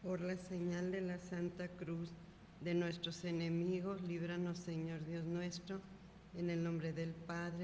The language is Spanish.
Por la señal de la Santa Cruz de nuestros enemigos, líbranos, Señor Dios nuestro, en el nombre del Padre,